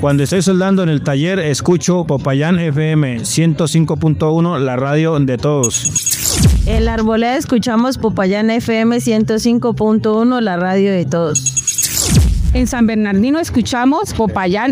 Cuando estoy soldando en el taller, escucho Popayán FM 105.1, la radio de todos. En la Arboleda escuchamos Popayán FM 105.1, la radio de todos. En San Bernardino escuchamos Popayán